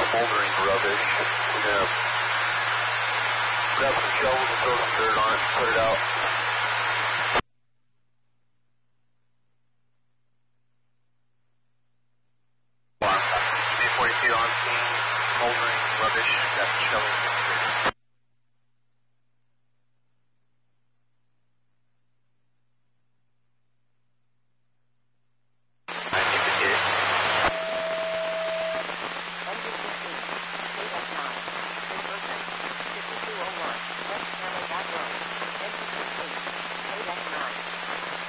smoldering rubbish. We're going to grab some shovels and throw some dirt on it and put it out. Be 40 feet on scene, smoldering rubbish, got some shovels.